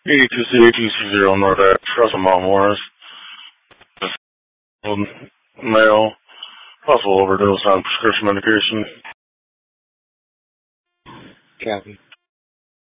82C0 North Ave, Russell Mount Morris. Male, possible overdose on prescription medication. Copy.